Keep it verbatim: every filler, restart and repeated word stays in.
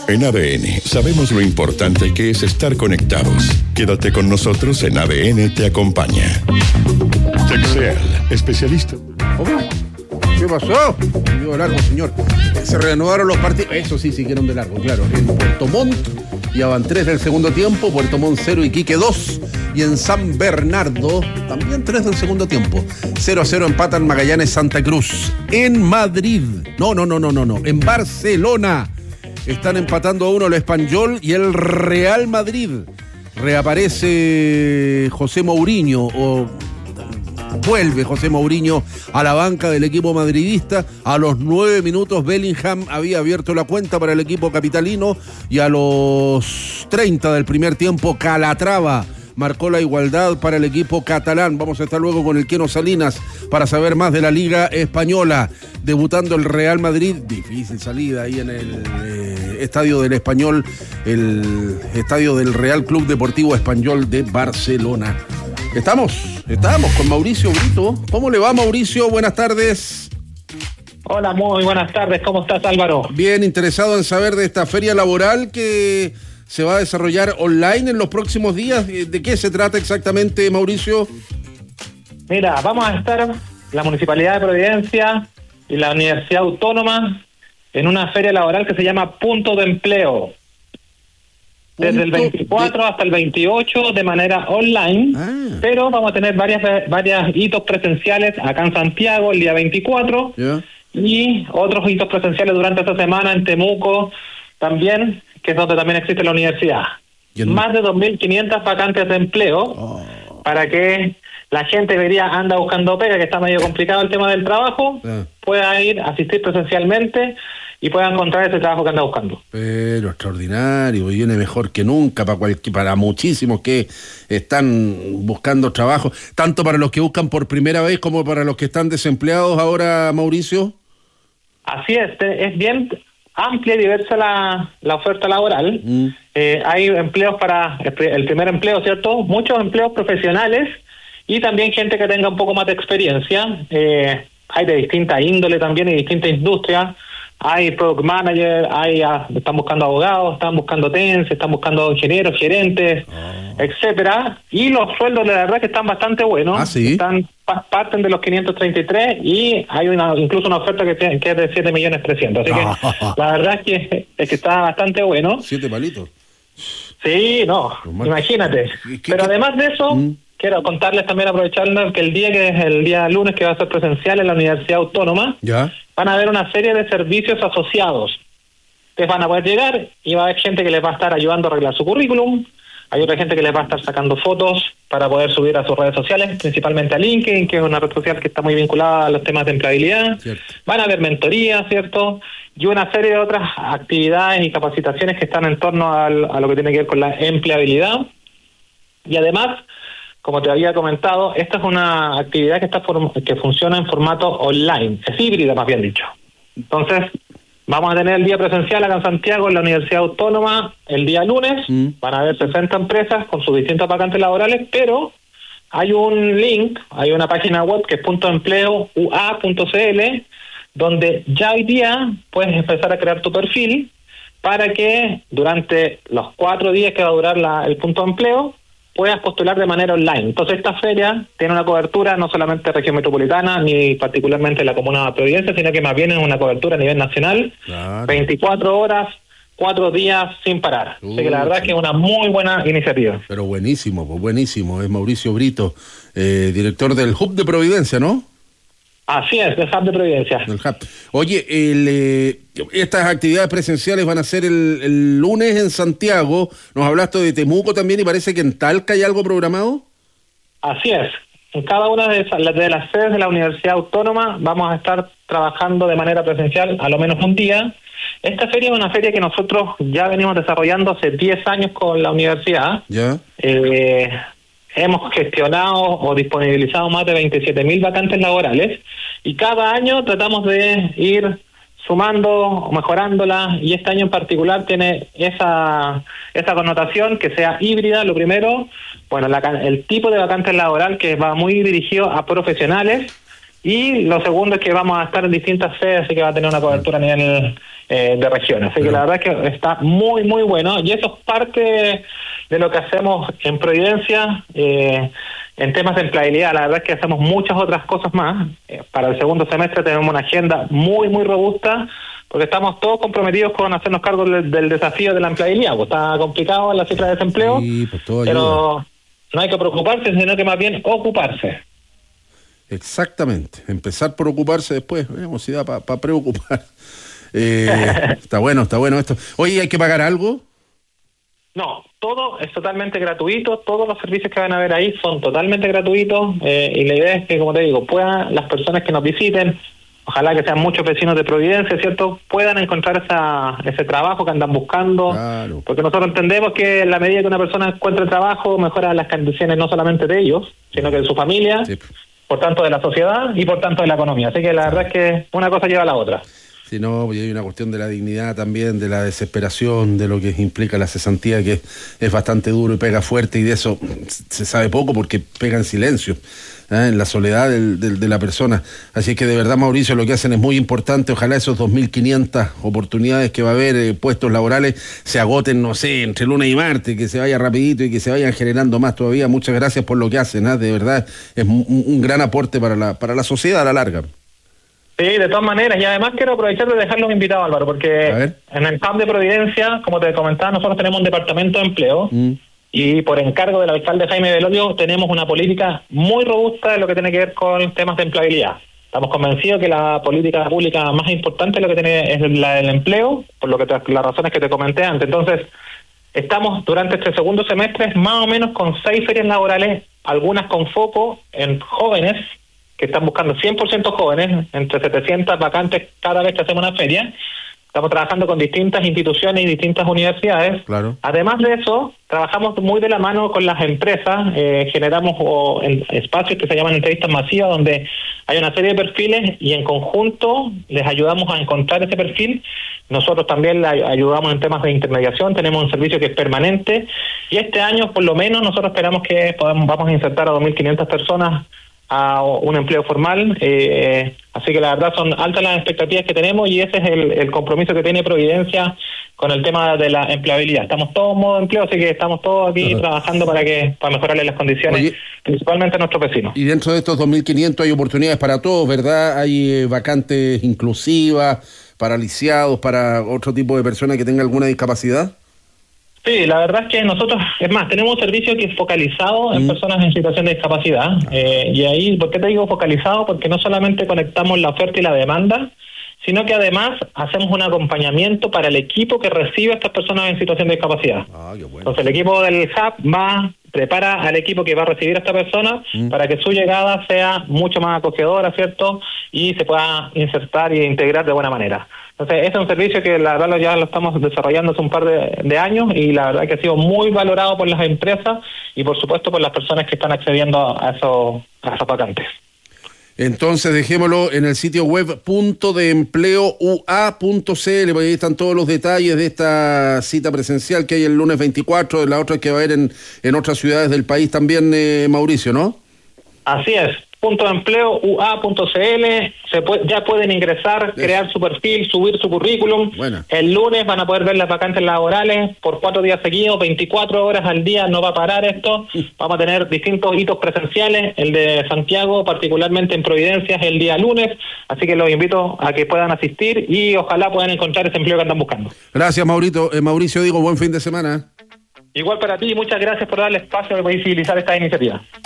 En A D N sabemos lo importante que es estar conectados. Quédate con nosotros en A D N Te Acompaña. Texel, especialista. ¿Qué pasó? Llegó de largo, señor. Se reanudaron los partidos. Eso sí, siguieron de largo, claro. En Puerto Montt ya van tres del segundo tiempo. Puerto Montt cero, Iquique dos. Y en San Bernardo también tres del segundo tiempo. cero a cero empatan Magallanes Santa Cruz. En Madrid. No, no, no, no, no, no. En Barcelona. Están empatando a uno el Espanyol y el Real Madrid. Reaparece José Mourinho, o vuelve José Mourinho a la banca del equipo madridista. A los nueve minutos Bellingham había abierto la cuenta para el equipo capitalino y a los treinta del primer tiempo Calatrava marcó la igualdad para el equipo catalán. Vamos a estar luego con el Keno Salinas para saber más de la Liga Española. Debutando el Real Madrid, difícil salida ahí en el eh, estadio del Espanyol, el estadio del Real Club Deportivo Espanyol de Barcelona. Estamos, estamos con Mauricio Brito. ¿Cómo le va, Mauricio? Buenas tardes. Hola, muy buenas tardes. ¿Cómo estás, Álvaro? Bien, interesado en saber de esta feria laboral que se va a desarrollar online en los próximos días. ¿De qué se trata exactamente, Mauricio? Mira, vamos a estar la Municipalidad de Providencia y la Universidad Autónoma en una feria laboral que se llama Punto de Empleo. Desde el veinticuatro de... hasta el veintiocho de manera online, ah. pero vamos a tener varias varias hitos presenciales acá en Santiago el día veinticuatro yeah. y otros hitos presenciales durante esta semana en Temuco también, que es donde también existe la universidad. No. Más de dos mil quinientas vacantes de empleo oh. para que la gente vería anda buscando pega, que está medio complicado el tema del trabajo, yeah. pueda ir a asistir presencialmente y pueda encontrar ese trabajo que anda buscando. Pero extraordinario, viene mejor que nunca para cualquier, para muchísimos que están buscando trabajo, tanto para los que buscan por primera vez como para los que están desempleados ahora, Mauricio. Así es, es bien amplia y diversa la, la oferta laboral. Mm. Eh, hay empleos para el primer empleo, ¿cierto? Muchos empleos profesionales y también gente que tenga un poco más de experiencia. Eh, hay de distinta índole también y distintas industrias. Hay product manager, hay uh, están buscando abogados, están buscando T E N S, están buscando ingenieros, gerentes, oh. etcétera. Y los sueldos, la verdad, que están bastante buenos. ¿Ah, sí? Están parten de los quinientos treinta y tres y hay una incluso una oferta que, que es de siete millones trescientos. Así que la verdad es que es que está bastante bueno. Siete palitos. Sí, no, imagínate. ¿Qué, Pero qué? Además de eso, ¿Mm? quiero contarles también, aprovechando que el día que es el día lunes, que va a ser presencial en la Universidad Autónoma, ¿ya? Van a haber una serie de servicios asociados. Ustedes van a poder llegar y va a haber gente que les va a estar ayudando a arreglar su currículum. Hay otra gente que les va a estar sacando fotos para poder subir a sus redes sociales, principalmente a LinkedIn, que es una red social que está muy vinculada a los temas de empleabilidad. Cierto. Van a haber mentorías, ¿cierto? Y una serie de otras actividades y capacitaciones que están en torno al, a lo que tiene que ver con la empleabilidad. Y además, como te había comentado, esta es una actividad que está form- que funciona en formato online, es híbrida más bien dicho. Entonces, vamos a tener el día presencial acá en Santiago, en la Universidad Autónoma, el día lunes. Mm. Van a haber sesenta empresas con sus distintas vacantes laborales, pero hay un link, hay una página web que es punto empleo u a punto c l, donde ya hoy día puedes empezar a crear tu perfil para que durante los cuatro días que va a durar la, el punto de empleo, puedas postular de manera online. Entonces esta feria tiene una cobertura no solamente región metropolitana ni particularmente la comuna de Providencia, sino que más bien es una cobertura a nivel nacional, claro. veinticuatro horas, cuatro días sin parar. Uh, Así que la verdad sí. es que es una muy buena iniciativa. Pero buenísimo, pues buenísimo. Es Mauricio Brito, eh, director del Hub de Providencia, ¿no? Así es, del Hub de Providencia. Del Hub. Oye, el, eh, estas actividades presenciales van a ser el, el lunes en Santiago. Nos hablaste de Temuco también y parece que en Talca hay algo programado. Así es. En cada una de, esas, de las sedes de la Universidad Autónoma vamos a estar trabajando de manera presencial a lo menos un día. Esta feria es una feria que nosotros ya venimos desarrollando hace diez años con la universidad. Ya. Eh, hemos gestionado o disponibilizado más de veintisiete mil vacantes laborales y cada año tratamos de ir sumando o mejorándola, y este año en particular tiene esa esa connotación que sea híbrida. Lo primero, bueno, la, el tipo de vacante laboral que va muy dirigido a profesionales, y lo segundo es que vamos a estar en distintas sedes, así que va a tener una cobertura a nivel eh, de regiones. Así que la verdad es que está muy, muy bueno, y eso es parte de lo que hacemos en Providencia, eh, en temas de empleabilidad. La verdad es que hacemos muchas otras cosas más. Eh, para el segundo semestre tenemos una agenda muy, muy robusta, porque estamos todos comprometidos con hacernos cargo del, del desafío de la empleabilidad. Pues está complicado la cifra de desempleo, sí, pues todo pero ayuda. No hay que preocuparse, sino que más bien ocuparse. Exactamente, empezar por ocuparse después, veamos si da para pa preocupar. Eh, está bueno, está bueno esto. Oye, ¿hay que pagar algo? No, todo es totalmente gratuito, todos los servicios que van a ver ahí son totalmente gratuitos, eh, y la idea es que, como te digo, puedan las personas que nos visiten, ojalá que sean muchos vecinos de Providencia, ¿cierto?, puedan encontrar esa, ese trabajo que andan buscando, claro. Porque nosotros entendemos que en la medida que una persona encuentre trabajo, mejora las condiciones no solamente de ellos, sino que de su familia, sí, por tanto de la sociedad y por tanto de la economía. Así que la verdad es que una cosa lleva a la otra. Sí, no, y hay una cuestión de la dignidad también, de la desesperación, de lo que implica la cesantía, que es bastante duro y pega fuerte, y de eso se sabe poco porque pega en silencio, ¿eh? En la soledad del, del, de la persona. Así que de verdad, Mauricio, lo que hacen es muy importante. Ojalá esos dos mil quinientas oportunidades que va a haber, eh, puestos laborales, se agoten, no sé, entre lunes y martes, que se vaya rapidito y que se vayan generando más todavía. Muchas gracias por lo que hacen, ¿eh? De verdad, es un, un gran aporte para la, para la sociedad a la larga. Sí, de todas maneras, y además quiero aprovechar de dejarlos invitados, Álvaro, porque en el H A M de Providencia, como te comentaba, nosotros tenemos un departamento de empleo, mm. y por encargo del alcalde Jaime Belolio tenemos una política muy robusta de lo que tiene que ver con temas de empleabilidad. Estamos convencidos que la política pública más importante lo que tiene es la del empleo, por lo que te, las razones que te comenté antes. Entonces, estamos durante este segundo semestre más o menos con seis ferias laborales, algunas con foco en jóvenes, que están buscando cien por ciento jóvenes, entre setecientas vacantes cada vez que hacemos una feria. Estamos trabajando con distintas instituciones y distintas universidades. Claro. Además de eso, trabajamos muy de la mano con las empresas, eh, generamos o, en, espacios que se llaman entrevistas masivas, donde hay una serie de perfiles y en conjunto les ayudamos a encontrar ese perfil. Nosotros también le ayudamos en temas de intermediación, tenemos un servicio que es permanente, y este año por lo menos nosotros esperamos que podamos, vamos a insertar a dos mil quinientas personas a un empleo formal, eh, así que la verdad son altas las expectativas que tenemos, y ese es el, el compromiso que tiene Providencia con el tema de la empleabilidad. Estamos todos en modo empleo, así que estamos todos aquí uh-huh. trabajando para que para mejorarle las condiciones. Oye, principalmente a nuestros vecinos. Y dentro de estos dos mil quinientos hay oportunidades para todos, ¿verdad? Hay eh, vacantes inclusivas, para lisiados, para otro tipo de personas que tengan alguna discapacidad. Sí, la verdad es que nosotros, es más, tenemos un servicio que es focalizado en mm. personas en situación de discapacidad, eh, y ahí, ¿por qué te digo focalizado? Porque no solamente conectamos la oferta y la demanda, sino que además hacemos un acompañamiento para el equipo que recibe a estas personas en situación de discapacidad. Ah, qué bueno. Entonces el equipo del Hub va, prepara al equipo que va a recibir a esta persona mm. para que su llegada sea mucho más acogedora, ¿cierto? Y se pueda insertar y integrar de buena manera. Entonces, ese es un servicio que la verdad ya lo estamos desarrollando hace un par de, de años, y la verdad que ha sido muy valorado por las empresas y por supuesto por las personas que están accediendo a esos, a esos vacantes. Entonces dejémoslo en el sitio web punto de empleo u a punto c l, porque ahí están todos los detalles de esta cita presencial que hay el lunes veinticuatro, de la otra que va a haber en, en otras ciudades del país también, eh, Mauricio, ¿no? Así es. punto de empleo u a punto c l, se puede, ya pueden ingresar, sí. crear su perfil, subir su currículum. Bueno. El lunes van a poder ver las vacantes laborales por cuatro días seguidos, veinticuatro horas al día, no va a parar esto. Sí. Vamos a tener distintos hitos presenciales, el de Santiago, particularmente en Providencia, es el día lunes, así que los invito a que puedan asistir y ojalá puedan encontrar ese empleo que andan buscando. Gracias, Maurito. Eh, Mauricio, digo, buen fin de semana. Igual para ti, muchas gracias por darle espacio a visibilizar esta iniciativa.